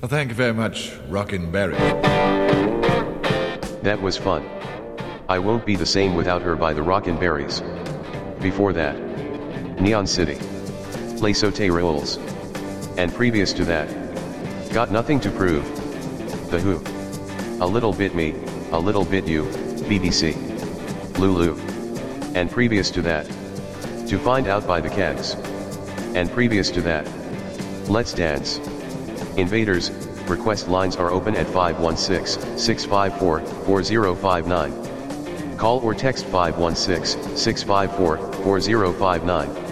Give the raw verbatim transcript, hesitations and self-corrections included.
Well, thank you very much, Rockin' Berry. That was fun. I Won't Be the Same Without Her by the Rockin' Berries. Before that, Neon City, Les Sauterelles. And previous to that, Got Nothing to Prove, The Who, A Little Bit Me, A Little Bit You, B B C, Lulu. And previous to that, To Find Out by the Cats. And previous to that, Let's Dance. Invaders, request lines are open at five one six, six five four, four zero five nine. Call or text five one six, six five four, four zero five nine.